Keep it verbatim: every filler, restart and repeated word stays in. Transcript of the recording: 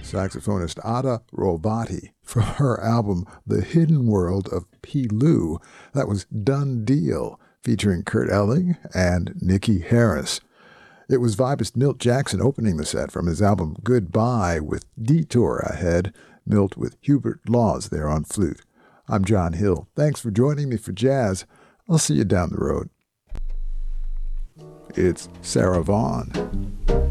saxophonist Ada Rovati from her album The Hidden World of P. Lou. That was Done Deal, featuring Kurt Elling and Nikki Harris. It was vibist Milt Jackson opening the set from his album Goodbye with Detour ahead, Milt with Hubert Laws there on flute. I'm John Hill. Thanks for joining me for jazz. I'll see you down the road. It's Sarah Vaughan.